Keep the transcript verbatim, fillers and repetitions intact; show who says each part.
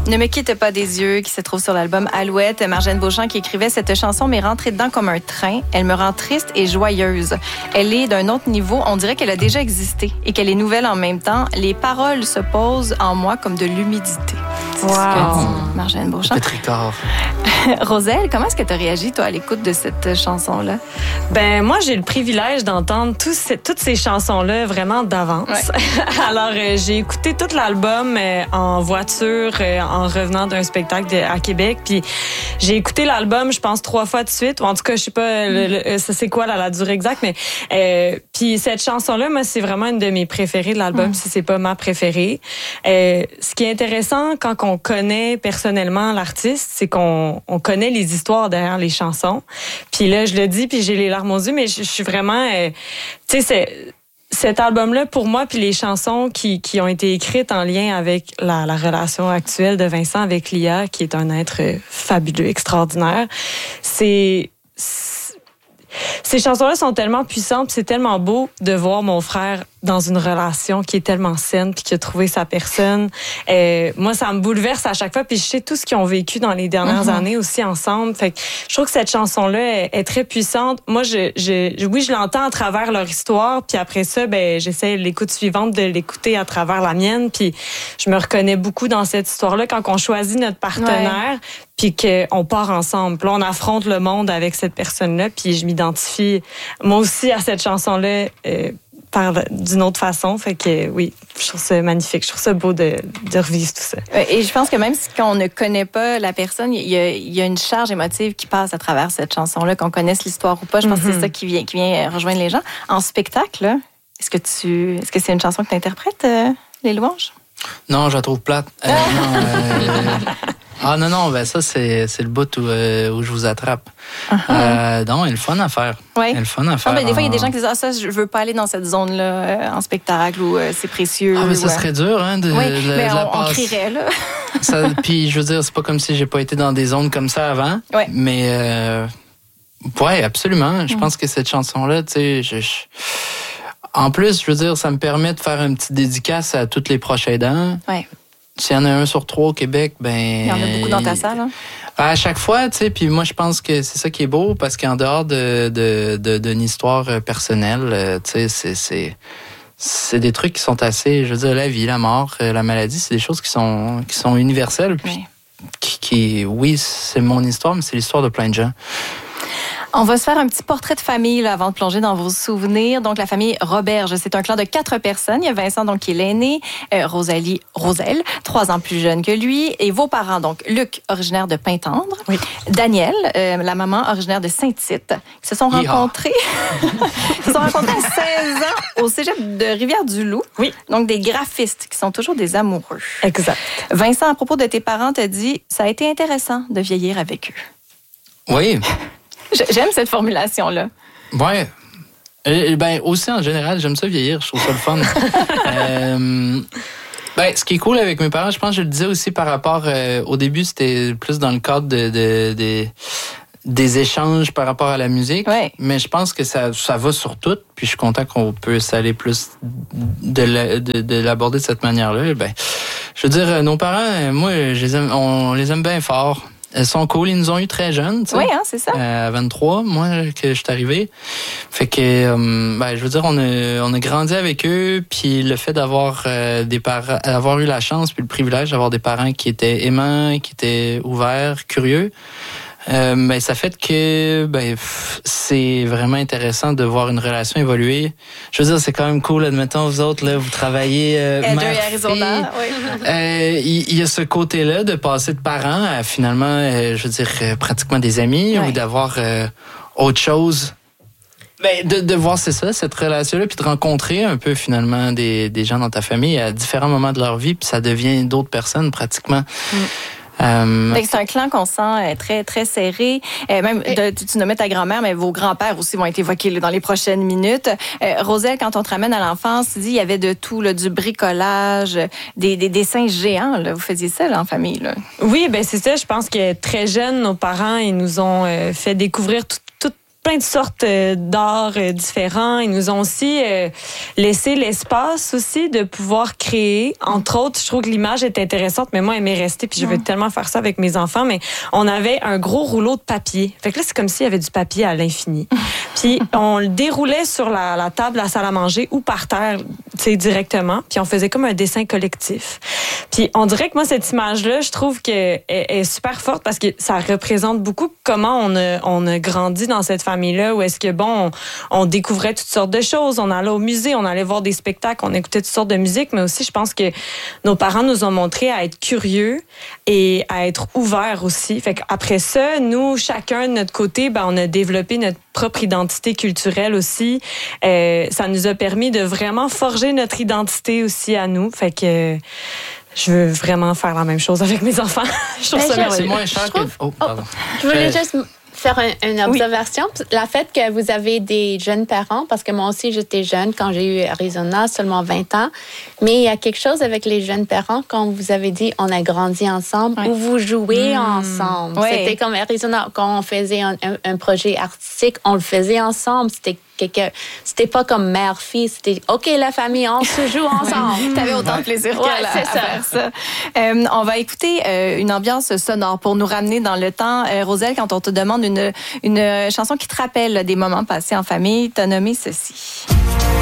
Speaker 1: Ne me quitte pas des yeux, qui se trouve sur l'album Alouette. Marjane Beauchamp qui écrivait cette chanson m'est rentrée dedans comme un train. Elle me rend triste et joyeuse. Elle est d'un autre niveau. On dirait qu'elle a déjà existé et qu'elle est nouvelle en même temps. Les paroles se posent en moi comme de l'humidité.
Speaker 2: Wow.
Speaker 1: Marjane Beauchamp.
Speaker 3: Petit Ricard.
Speaker 1: Roselle, comment est-ce que tu as réagi, toi, à l'écoute de cette chanson-là?
Speaker 2: Ben moi, j'ai le privilège d'entendre tous ces, toutes ces chansons-là vraiment d'avance. Ouais. Alors, euh, j'ai écouté tout l'album euh, en voiture, euh, en revenant d'un spectacle de, à Québec. Puis j'ai écouté l'album, je pense, trois fois de suite. Ou en tout cas, je sais pas, le, le, ça c'est quoi la, la durée exacte, mais euh, puis cette chanson-là, moi, c'est vraiment une de mes préférées de l'album, mm. si c'est pas ma préférée. Euh, ce qui est intéressant quand on connaît personnellement l'artiste, c'est qu'on on connaît les histoires derrière les chansons. Puis là, je le dis, puis j'ai les larmes aux yeux, mais je, je suis vraiment... Euh, tu sais, c'est... Cet album-là, pour moi, puis les chansons qui, qui ont été écrites en lien avec la, la relation actuelle de Vincent avec Lia, qui est un être fabuleux, extraordinaire, c'est... Ces chansons-là sont tellement puissantes, c'est tellement beau de voir mon frère dans une relation qui est tellement saine puis qui a trouvé sa personne. Euh, moi, ça me bouleverse à chaque fois. Puis je sais tout ce qu'ils ont vécu dans les dernières mm-hmm. années aussi ensemble. Fait que je trouve que cette chanson-là est, est très puissante. Moi, je, je, oui, je l'entends à travers leur histoire. Puis après ça, ben, j'essaie l'écoute suivante de l'écouter à travers la mienne. Puis je me reconnais beaucoup dans cette histoire-là quand on choisit notre partenaire. Ouais. Puis qu'on part ensemble. Puis là, on affronte le monde avec cette personne-là. Puis je m'identifie, moi aussi, à cette chanson-là euh, par, d'une autre façon. Fait que oui, je trouve ça magnifique. Je trouve ça beau de, de revivre tout ça.
Speaker 1: Et je pense que même si on ne connaît pas la personne, il y a, il y a une charge émotive qui passe à travers cette chanson-là, qu'on connaisse l'histoire ou pas. Je pense mm-hmm. que c'est ça qui vient, qui vient rejoindre les gens. En spectacle, là, est-ce que tu, est-ce que c'est une chanson que tu interprètes, euh, Les Louanges?
Speaker 3: Non, je la trouve plate. Euh, non, euh... Ah non, non, ben ça, c'est, c'est le bout où, euh, où je vous attrape. Uh-huh. Euh, non, il est le fun à faire.
Speaker 1: Oui.
Speaker 3: Il est le fun à faire.
Speaker 1: Non, mais des fois, il y a des
Speaker 3: en...
Speaker 1: gens qui disent « Ah, ça, je veux pas aller dans cette zone-là euh, en spectacle ou euh, c'est précieux. »
Speaker 3: Ah, mais ça
Speaker 1: ouais.
Speaker 3: serait dur, hein, de,
Speaker 1: oui,
Speaker 3: de,
Speaker 1: mais
Speaker 3: de
Speaker 1: on,
Speaker 3: la passe.
Speaker 1: on crierait, là.
Speaker 3: ça, puis, je veux dire, c'est pas comme si j'ai pas été dans des zones comme ça avant.
Speaker 1: Oui.
Speaker 3: Mais, euh, ouais, absolument. Je mm. pense que cette chanson-là, tu sais, je... je... En plus, je veux dire, ça me permet de faire une petite dédicace à tous les proches aidants.
Speaker 1: Oui.
Speaker 3: S'il y en a un sur trois au Québec, ben...
Speaker 1: Il y en a beaucoup dans ta salle, hein?
Speaker 3: À chaque fois, tu sais, puis moi, je pense que c'est ça qui est beau, parce qu'en dehors de, de, de, d'une histoire personnelle, tu sais, c'est, c'est, c'est des trucs qui sont assez, je veux dire, la vie, la mort, la maladie, c'est des choses qui sont, qui sont universelles, puis oui. Qui, qui, oui, c'est mon histoire, mais c'est l'histoire de plein de gens.
Speaker 1: On va se faire un petit portrait de famille là, avant de plonger dans vos souvenirs. Donc, la famille Roberge, c'est un clan de quatre personnes. Il y a Vincent, donc, qui est l'aîné, euh, Rosalie, Roselle, trois ans plus jeune que lui, et vos parents, donc, Luc, originaire de Pintendre, oui. Daniel, euh, la maman, originaire de Saint-Tite, qui se sont Yeehaw. rencontrés, se sont rencontrés à seize ans au cégep de Rivière-du-Loup. Oui. Donc, des graphistes qui sont toujours des amoureux.
Speaker 2: Exact.
Speaker 1: Vincent, à propos de tes parents, te dit, ça a été intéressant de vieillir avec eux.
Speaker 3: Oui.
Speaker 1: J'aime cette formulation-là.
Speaker 3: Ouais. Et, ben, aussi, en général, j'aime ça vieillir. Je trouve ça le fun. euh, ben, ce qui est cool avec mes parents, je pense que je le disais aussi par rapport... Euh, au début, c'était plus dans le cadre de, de, de, des échanges par rapport à la musique. Ouais. Mais je pense que ça, ça va sur tout. Puis je suis content qu'on puisse aller plus de, la, de, de l'aborder de cette manière-là. Ben, je veux dire, nos parents, moi, je les aime, on les aime bien fort. Elles sont cool, ils nous ont eu très jeunes, tu sais.
Speaker 1: Oui, hein, c'est ça.
Speaker 3: Euh, à vingt-trois, moi, que je suis arrivé. Fait que, euh, ben, je veux dire, on a, on a grandi avec eux, puis le fait d'avoir euh, des parents, d'avoir eu la chance, puis le privilège d'avoir des parents qui étaient aimants, qui étaient ouverts, curieux, euh, ben, ça fait que, ben, c'est vraiment intéressant de voir une relation évoluer. Je veux dire, c'est quand même cool, admettons, vous autres, là, vous travaillez, euh,
Speaker 1: Elder et Arizona, oui.
Speaker 3: Euh, il y, y a ce côté-là de passer de parents à finalement, euh, je veux dire, euh, pratiquement des amis, ouais. Ou d'avoir euh, autre chose. Ben, de, de voir, c'est ça, cette relation-là, puis de rencontrer un peu, finalement, des, des gens dans ta famille à différents moments de leur vie, puis ça devient d'autres personnes, pratiquement. Mm.
Speaker 1: Euh... C'est un clan qu'on sent très, très serré. Euh, même, de, tu nommais ta grand-mère, mais vos grands-pères aussi vont être évoqués là, dans les prochaines minutes. Euh, Roselle, quand on te ramène à l'enfance, tu dis il y avait de tout, là, du bricolage, des, des dessins géants. Là. Vous faisiez ça là, en famille? Là.
Speaker 2: Oui, ben c'est ça. Je pense que très jeunes, nos parents, ils nous ont euh, fait découvrir tout plein de sortes euh, d'arts euh, différents. Ils nous ont aussi euh, laissé l'espace aussi de pouvoir créer. Entre autres, je trouve que l'image est intéressante, mais moi, elle m'est restée, puis je veux tellement faire ça avec mes enfants, mais on avait un gros rouleau de papier. Fait que là, c'est comme s'il y avait du papier à l'infini. Puis on le déroulait sur la, la table de la salle à manger ou par terre, tu sais, directement. Puis on faisait comme un dessin collectif. Puis on dirait que moi, cette image-là, je trouve qu'elle est super forte parce que ça représente beaucoup comment on a, on a grandi dans cette famille-là, où est-ce que, bon, on, on découvrait toutes sortes de choses. On allait au musée, on allait voir des spectacles, on écoutait toutes sortes de musique, mais aussi, je pense que nos parents nous ont montré à être curieux et à être ouverts aussi. Fait qu'après ça, nous, chacun de notre côté, ben, on a développé notre propre identité culturelle aussi. Euh, ça nous a permis de vraiment forger notre identité aussi à nous. Fait que je veux vraiment faire la même chose avec mes enfants. Je trouve
Speaker 4: Ben,
Speaker 2: ça
Speaker 4: je-
Speaker 2: merveilleux.
Speaker 3: C'est moins cher que... Oh, pardon.
Speaker 4: Je voulais
Speaker 3: Je-
Speaker 4: juste faire un- une observation. La fait que vous avez des jeunes parents, parce que moi aussi, j'étais jeune quand j'ai eu Arizona, seulement vingt ans. Mais il y a quelque chose avec les jeunes parents, quand vous avez dit on a grandi ensemble,
Speaker 1: Ouais.
Speaker 4: ou vous jouez
Speaker 2: Mmh.
Speaker 4: ensemble.
Speaker 1: Ouais.
Speaker 4: C'était comme Arizona, quand on faisait un, un- un projet artistique, on le faisait ensemble. C'était quelque, c'était pas comme mère-fille, c'était OK, la famille, on se joue ensemble.
Speaker 1: Tu avais autant de plaisir
Speaker 4: Ouais,
Speaker 1: qu'elle à,
Speaker 4: c'est
Speaker 1: à
Speaker 4: ça.
Speaker 1: faire ça. Euh, on va écouter euh, une ambiance sonore pour nous ramener dans le temps. Euh, Roselle, quand on te demande une, une chanson qui te rappelle des moments passés en famille, t'as nommé ceci.